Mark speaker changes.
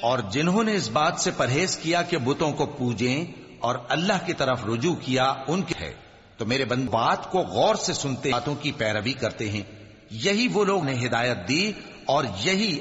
Speaker 1: और जिन्होंने इस बात से परहेज किया कि बुतों को पूजें और अल्लाह की तरफ रुजू किया, उनके है। तो मेरे बंदे बात को गौर से सुनते, बातों की पैरवी करते हैं। यही वो लोग ने हिदायत दी और यही